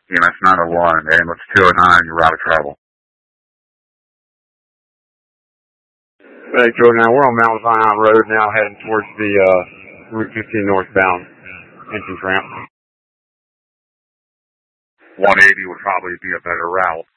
EMS 901, ambulance 209, your route of travel. Hey, Jordan, now we're on Mount Zion Road now, heading towards the Route 15 northbound entrance ramp. 180 would probably be a better route.